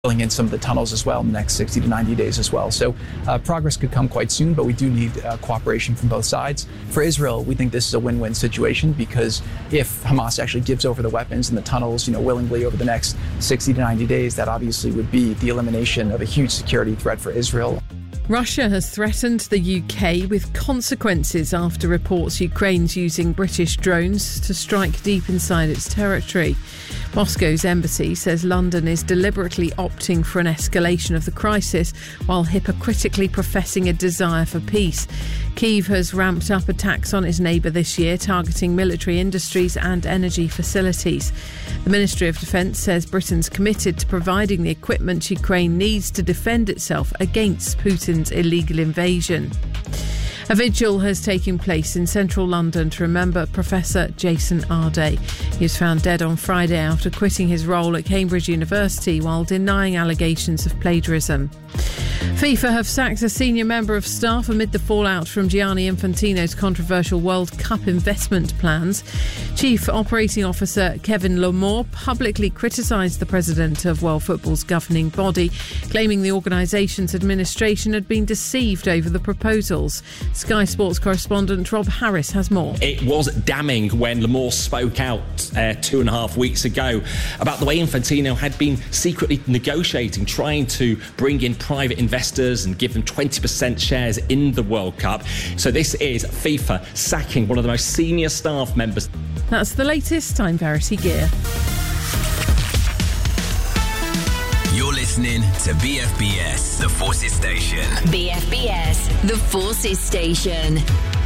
filling in some of the tunnels as well in the next 60 to 90 days as well. So progress could come quite soon, but we do need cooperation from both sides. For Israel, we think this is a win-win situation because if Hamas actually gives over the weapons and the tunnels, willingly over the next 60 to 90 days, that obviously would be the elimination of a huge security threat for Israel. Russia has threatened the UK with consequences after reports Ukraine's using British drones to strike deep inside its territory. Moscow's embassy says London is deliberately opting for an escalation of the crisis while hypocritically professing a desire for peace. Kyiv has ramped up attacks on its neighbour this year, targeting military industries and energy facilities. The Ministry of Defence says Britain's committed to providing the equipment Ukraine needs to defend itself against Putin's illegal invasion. A vigil has taken place in central London to remember Professor Jason Arday. He was found dead on Friday after quitting his role at Cambridge University while denying allegations of plagiarism. FIFA have sacked a senior member of staff amid the fallout from Gianni Infantino's controversial World Cup investment plans. Chief Operating Officer Kevin Lamore publicly criticised the president of World Football's governing body, claiming the organisation's administration had been deceived over the proposals. Sky Sports correspondent Rob Harris has more. It was damning when Lamore spoke out 2.5 weeks ago about the way Infantino had been secretly negotiating, trying to bring in private investors and give them 20% shares in the World Cup. So this is FIFA sacking one of the most senior staff members. That's the latest. I'm Verity Gear. You're listening to BFBS, The Forces Station. BFBS, The Forces Station.